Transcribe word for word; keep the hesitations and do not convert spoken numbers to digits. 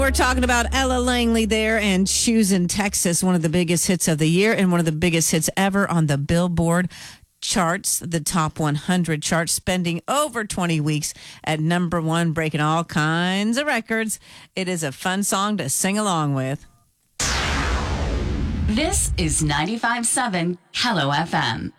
we're talking about Ella Langley there and Shoes in Texas, one of the biggest hits of the year and one of the biggest hits ever on the Billboard charts, the top one hundred charts, spending over twenty weeks at number one, breaking all kinds of records. It is a fun song to sing along with. This is ninety-five point seven Hello F M.